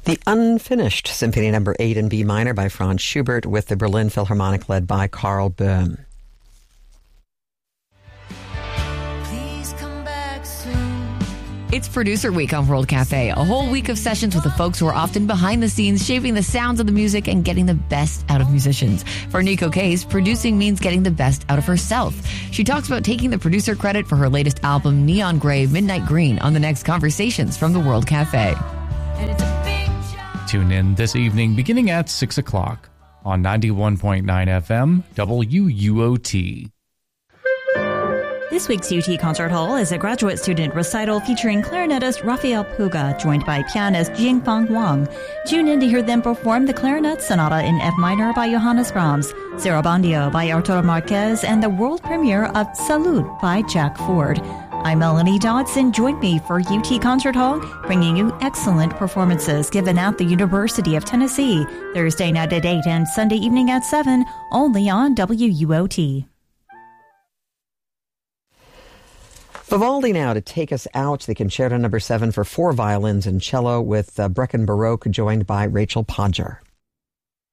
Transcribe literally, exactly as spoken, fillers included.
The Unfinished, Symphony Number eight in B minor by Franz Schubert, with the Berlin Philharmonic led by Karl Böhm. It's Producer Week on World Cafe, a whole week of sessions with the folks who are often behind the scenes, shaping the sounds of the music and getting the best out of musicians. For Nico Case, producing means getting the best out of herself. She talks about taking the producer credit for her latest album, Neon Grey, Midnight Green, on the next Conversations from the World Cafe. Tune in this evening beginning at six o'clock on ninety-one point nine F M W U O T. This week's U T Concert Hall is a graduate student recital featuring clarinetist Rafael Puga, joined by pianist Jingfang Wang. Tune in to hear them perform the Clarinet Sonata in F minor by Johannes Brahms, Sarabande by Arturo Marquez, and the world premiere of Salute by Jack Ford. I'm Melanie Dodson. Join me for U T Concert Hall, bringing you excellent performances given at the University of Tennessee, Thursday night at eight and Sunday evening at seven, only on W U O T. Vivaldi now to take us out, the Concerto Number seven for four violins and cello, with uh, Brecken Baroque joined by Rachel Podger.